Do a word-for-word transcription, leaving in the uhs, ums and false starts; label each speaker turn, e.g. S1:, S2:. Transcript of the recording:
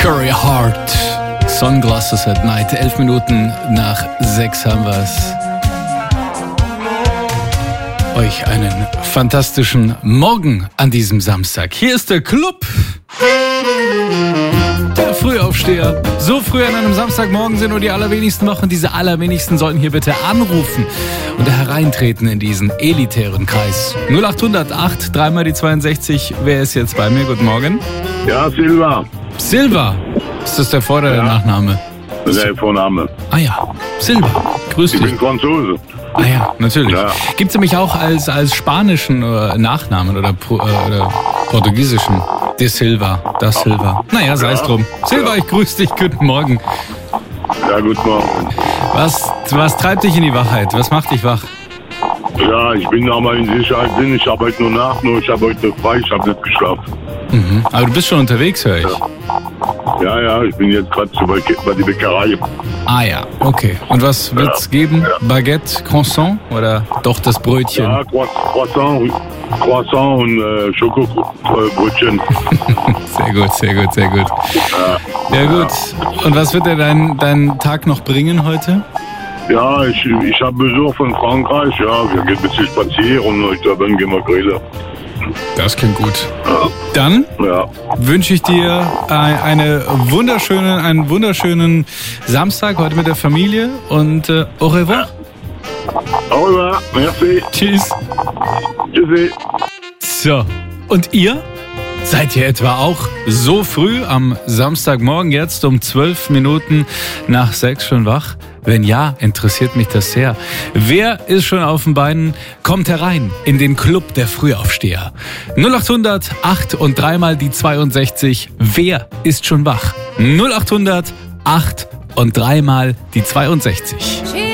S1: Mercury Heart, Sunglasses at Night. Elf Minuten nach sechs haben wir's. Euch einen fantastischen Morgen an diesem Samstag. Hier ist der Club. Der Frühaufsteher. So früh an einem Samstagmorgen sind nur die allerwenigsten wach und diese allerwenigsten sollten hier bitte anrufen und hereintreten in diesen elitären Kreis. null acht hundert acht, dreimal die zweiundsechzig. Wer ist jetzt bei mir? Guten Morgen.
S2: Ja, Silva.
S1: Silva. Ist das der Vor- oder der
S2: Ja.
S1: Nachname?
S2: Das ist der Vorname.
S1: Ah ja, Silva. Grüß
S2: Ich
S1: dich.
S2: bin Franzose.
S1: Ah ja, natürlich.
S2: Ja.
S1: Gibt's nämlich auch als, als spanischen äh, Nachnamen oder, Pro, äh, oder portugiesischen. De Silva, da Silva. Naja, sei es
S2: Ja.
S1: drum. Silva, ich grüße dich. Guten Morgen.
S2: Ja, guten Morgen.
S1: Was, was treibt dich in die Wachheit? Was macht dich wach?
S2: Ja, ich bin da mal in Sicherheit drin. Ich arbeite nur nach, nur ich habe heute frei, ich habe nicht geschlafen.
S1: Mhm. Aber du bist schon unterwegs, höre ich.
S2: Ja, ja, ich bin jetzt gerade bei, bei der Bäckerei.
S1: Ah ja, okay. Und was wird's geben? Baguette, Croissant oder doch das Brötchen?
S2: Ja, Croissant, Croissant und äh, Schokobrötchen.
S1: Sehr gut, sehr gut, sehr gut. Ja gut. Und was wird dir dein, dein Tag noch bringen heute?
S2: Ja, ich, ich habe Besuch von Frankreich. Ja, wir gehen ein bisschen spazieren und heute Abend gehen wir grillen.
S1: Das klingt gut. Dann
S2: Ja.
S1: wünsche ich dir ein- eine wunderschöne, einen wunderschönen Samstag heute mit der Familie und äh, au revoir.
S2: Au revoir, merci.
S1: Tschüss.
S2: Tschüssi.
S1: So, und ihr? Seid ihr etwa auch so früh am Samstagmorgen jetzt um zwölf Minuten nach sechs schon wach? Wenn ja, interessiert mich das sehr. Wer ist schon auf den Beinen? Kommt herein in den Club der Frühaufsteher. null acht hundert acht und dreimal die zweiundsechzig. Wer ist schon wach? null acht hundert acht und dreimal die zweiundsechzig.